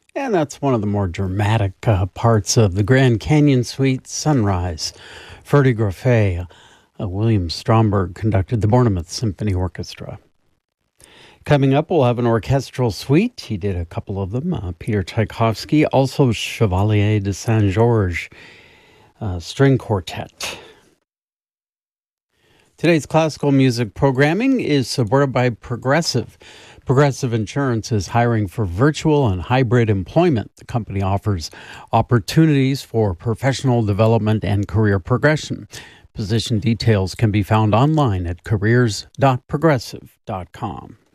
And that's one of the more dramatic parts of the Grand Canyon Suite, Sunrise. Ferdy Grofé, William Stromberg conducted the Bournemouth Symphony Orchestra. Coming up, we'll have an orchestral suite. He did a couple of them. Peter Tchaikovsky, also Chevalier de Saint-Georges string quartet. Today's classical music programming is supported by Progressive. Progressive Insurance is hiring for virtual and hybrid employment. The company offers opportunities for professional development and career progression. Position details can be found online at careers.progressive.com.